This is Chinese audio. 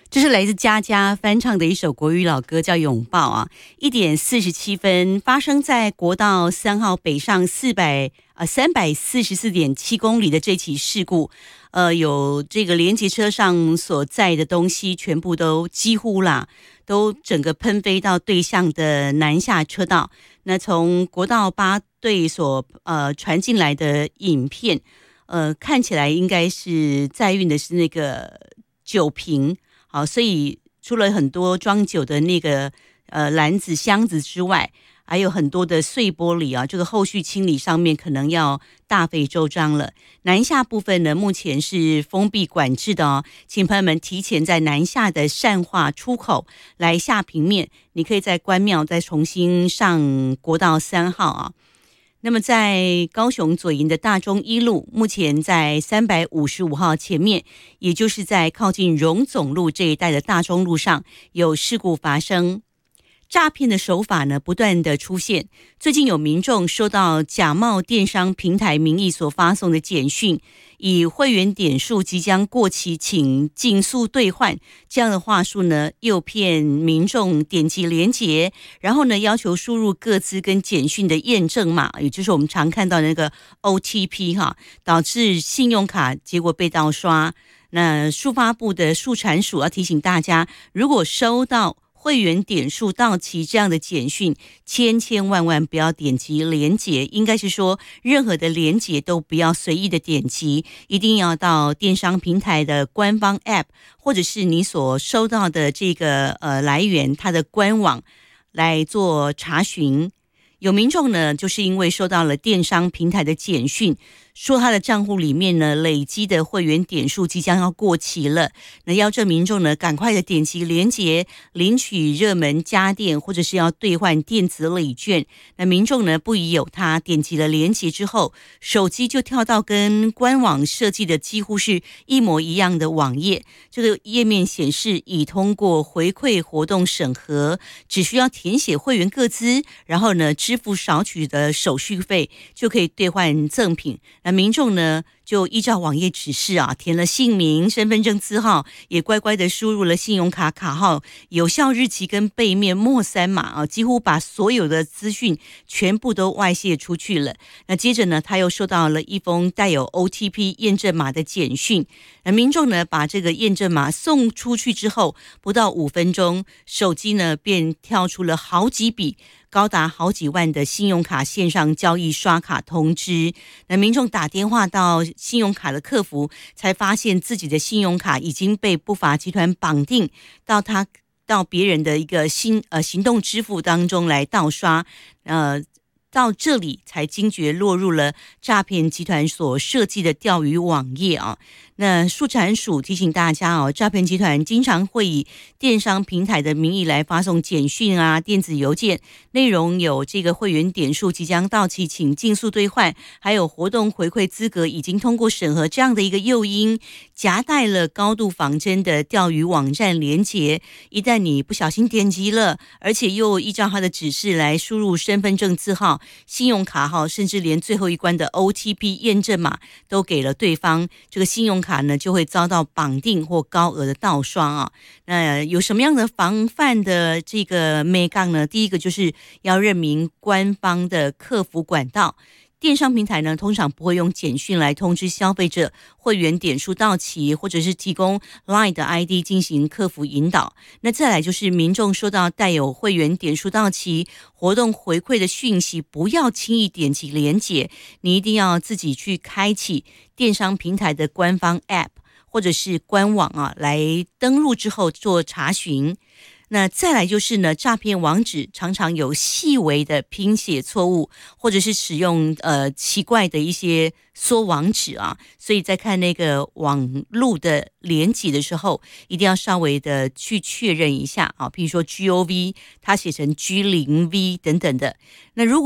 这是来自佳佳翻唱的一首国语老歌，叫《拥抱》啊。1点47分，发生在国道3号北上344.7公里的这起事故，有这个连接车上所载的东西全部都几乎都整个喷飞到对向的南下车道。那从国道8队所传进来的影片，看起来应该是载运的是那个酒瓶。好，所以除了很多装酒的那个篮子箱子之外，还有很多的碎玻璃啊，这个后续清理上面可能要大费周章了。南下部分呢，目前是封闭管制的哦，请朋友们提前在南下的善化出口来下平面，你可以在关庙再重新上国道3号啊。那么在高雄左营的大中一路，目前在355号前面，也就是在靠近荣总路这一带的大中路上有事故发生。诈骗的手法呢不断的出现，最近有民众收到假冒电商平台名义所发送的简讯，以会员点数即将过期请尽速兑换这样的话术呢，诱骗民众点击连结，然后呢要求输入个资跟简讯的验证码，也就是我们常看到的那个 OTP 哈，导致信用卡结果被盗刷。那数发部的数传署要提醒大家，如果收到会员点数到期这样的简讯，千万不要点击连结，应该是说任何的连结都不要随意的点击，一定要到电商平台的官方 App 或者是你所收到的这个来源它的官网来做查询。有民众呢，就是因为收到了电商平台的简讯，说他的账户里面呢累积的会员点数即将要过期了，那要这民众呢赶快的点击连结领取热门家电或者是要兑换电子礼券。那民众呢不疑有他，点击了连结之后，手机就跳到跟官网设计的几乎是一模一样的网页，这个页面显示已通过回馈活动审核，只需要填写会员个资，然后呢支付少许的手续费就可以兑换赠品。那民众呢就依照网页指示啊，填了姓名、身份证字号，也乖乖的输入了信用卡卡号、有效日期跟背面末三码啊，几乎把所有的资讯全部都外泄出去了。那接着呢，他又收到了一封带有 OTP 验证码的简讯。那民众呢把这个验证码送出去之后，不到5分钟，手机呢便跳出了好几笔高达好几万的信用卡线上交易刷卡通知。那民众打电话到信用卡的客服，才发现自己的信用卡已经被不法集团绑定到别人的一个行动支付当中来盗刷。到这里才惊觉落入了诈骗集团所设计的钓鱼网页啊。那数产署提醒大家哦，诈骗集团经常会以电商平台的名义来发送简讯啊、电子邮件，内容有这个会员点数即将到期，请尽速兑换，还有活动回馈资格已经通过审核这样的一个诱因，夹带了高度仿真的钓鱼网站连结。一旦你不小心点击了，而且又依照他的指示来输入身份证字号、信用卡号，甚至连最后一关的 OTP 验证码都给了对方，这个信用卡呢就会遭到绑定或高额的盗刷啊。那有什么样的防范的这个眉杠呢？第一个就是要认明官方的客服管道。电商平台呢，通常不会用简讯来通知消费者会员点数到期，或者是提供 LINE 的 ID 进行客服引导。那再来就是民众收到带有会员点数到期、活动回馈的讯息，不要轻易点击连结，你一定要自己去开启电商平台的官方 App 或者是官网啊，来登录之后做查询。那再来就是呢，诈骗网址常常有细微的拼写错误，或者是使用奇怪的一些缩网址啊，所以在看那个网路的连结的时候，一定要稍微的去确认一下啊，比如说 GOV 它写成 G0V 等等的。那如果